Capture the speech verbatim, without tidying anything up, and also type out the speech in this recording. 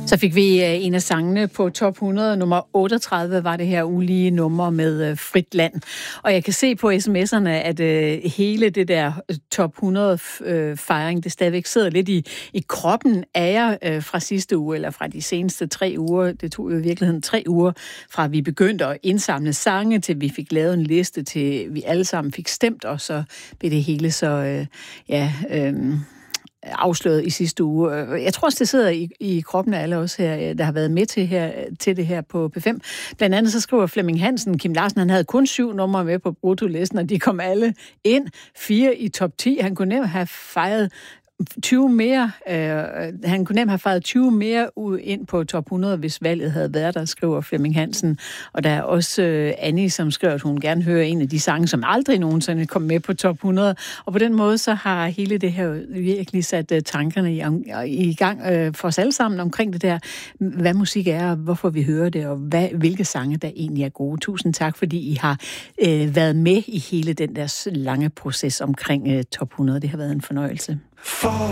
Så fik vi en af sangene på top hundrede. Nummer otteogtredive var det her ulige nummer med Frit Land. Og jeg kan se på sms'erne, at øh, hele det der top hundrede øh, fejring, det stadigvæk sidder lidt i, i kroppen af jer øh, fra sidste uge, eller fra de seneste tre uger. Det tog jo i virkeligheden tre uger, fra vi begyndte at indsamle sange, til vi fik lavet en liste, til vi alle sammen fik stemt, og så blev det hele så, øh, ja... Øh, afsløret i sidste uge. Jeg tror også, det sidder i, i kroppen af alle os her, der har været med til, her, til det her på P fem. Blandt andet så skriver Flemming Hansen, Kim Larsen, han havde kun syv numre med på bruttolisten, og de kom alle ind. Fire i top ti. Han kunne nemt have fejret tyve mere. Øh, han kunne nemt have fejret tyve mere ud ind på top hundrede, hvis valget havde været der, skriver Flemming Hansen. Og der er også øh, Annie, som skriver, at hun gerne hører en af de sange, som aldrig nogensinde kom med på top hundrede. Og på den måde, så har hele det her virkelig sat uh, tankerne i, i gang uh, for os alle sammen omkring det der, hvad musik er, og hvorfor vi hører det, og hvad, hvilke sange, der egentlig er gode. Tusind tak, fordi I har uh, været med i hele den der lange proces omkring uh, top hundrede. Det har været en fornøjelse. For